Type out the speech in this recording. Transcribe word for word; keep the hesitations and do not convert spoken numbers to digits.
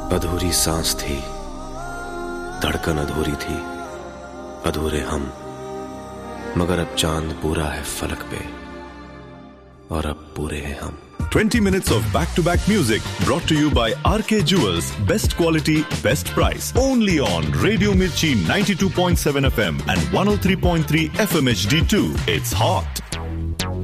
अधूरी सांस थी, धड़कन अधूरी थी, अधूरे हम, मगर अब चांद पूरा है फलक पे और अब पूरे हैं हम. twenty minutes of back-to-back music brought to you by R K Jewels. Best quality, best price. Only on Radio Mirchi ninety-two point seven F M and one oh three point three F M H D two. It's hot.